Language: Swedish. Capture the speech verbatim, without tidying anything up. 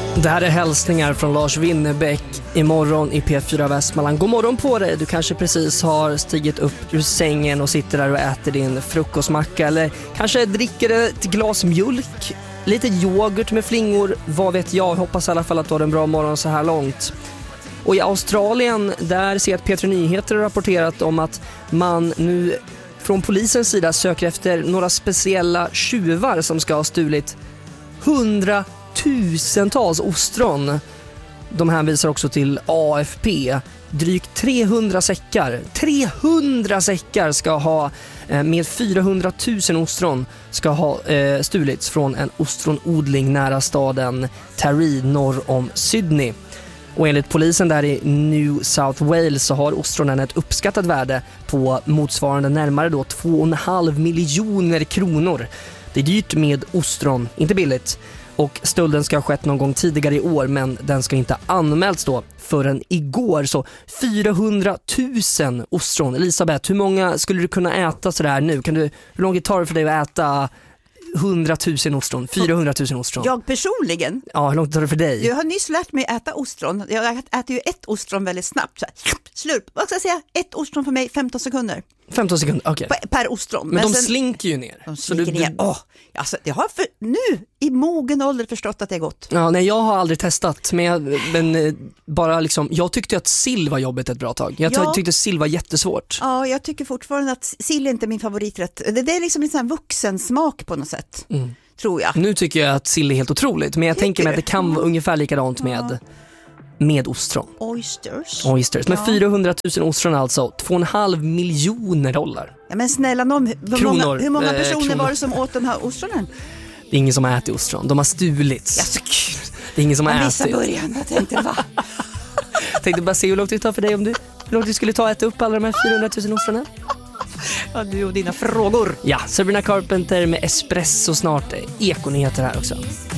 Det här är hälsningar från Lars Winnerbäck imorgon i P fyra Västmanland. God morgon på dig. Du kanske precis har stigit upp ur sängen och sitter där och äter din frukostmacka. Eller kanske dricker ett glas mjölk, lite yoghurt med flingor. Vad vet jag? Hoppas i alla fall att du har en bra morgon så här långt. Och i Australien, där ser jag att P tre Nyheter har rapporterat om att man nu från polisens sida söker efter några speciella tjuvar som ska ha stulit hundratusentals ostron. De hänvisar också till A F P. Drygt trehundra säckar. trehundra säckar ska ha med fyrahundratusen ostron ska ha eh, stulits från en ostronodling nära staden Taree norr om Sydney. Och enligt polisen där i New South Wales så har ostronen ett uppskattat värde på motsvarande närmare då två och en halv miljoner kronor. Det är dyrt med ostron, inte billigt. Och stölden ska ha skett någon gång tidigare i år, men den ska inte anmälts då förrän igår. Så fyrahundratusen ostron. Elisabeth, hur många skulle du kunna äta så där nu? Kan du, hur långt tar det för dig att äta hundratusen ostron? fyrahundratusen ostron. Jag personligen? Ja, hur långt tar det för dig? Jag har nyss lärt mig äta ostron. Jag äter ju ett ostron väldigt snabbt. Så här, slurp. Vad ska jag säga? Ett ostron för mig, femton sekunder. femton sekunder, okej. Okay. Per ostron. Men, men de sen, slinker ju ner. De slinker så du, ner. Åh, alltså, jag har för, nu i mogen ålder förstått att det är gott. Ja, nej, jag har aldrig testat. Men, jag, men bara liksom, jag tyckte att sill var jobbigt ett bra tag. Jag ja. tyckte sill var jättesvårt. Ja, jag tycker fortfarande att sill är inte min favoriträtt. Det, det är liksom en sån här vuxensmak på något sätt, mm. tror jag. Nu tycker jag att sill är helt otroligt. Men jag tycker tänker mig att det kan vara ungefär likadant med... Ja. Med ostron. Oysters. Oysters. Med ja. fyrahundratusen ostron alltså. Två och en halv miljoner dollar. Ja, men snälla någon, hur, kronor, många, hur många personer eh, kronor. var det som åt den här ostronen? Det är ingen som har ätit ostron. De har stulits. Ja, så det är ingen som har ätit. Början, jag tänkte va? Jag tänkte bara se hur långt det tar för dig om du, hur långt du skulle ta att äta upp alla de här fyrahundratusen ostronen. Ja, du och dina frågor. Ja, Sabrina Carpenter med Espresso snart. Ekonyheter här också.